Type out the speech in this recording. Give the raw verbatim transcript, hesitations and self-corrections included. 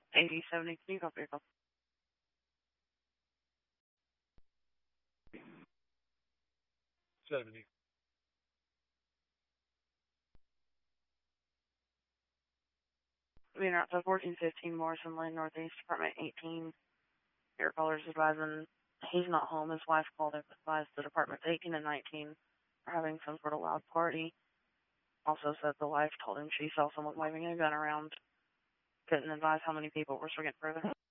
eighty seventy, can you copy vehicle? seventy. Being out to fourteen fifteen Morrison Lane, Northeast, Department eighteen. Air callers advising he's not home. His wife called and advised the departments eighteen and nineteen are having some sort of loud party. Also said the wife told him she saw someone waving a gun around. Couldn't advise how many people were swinging further.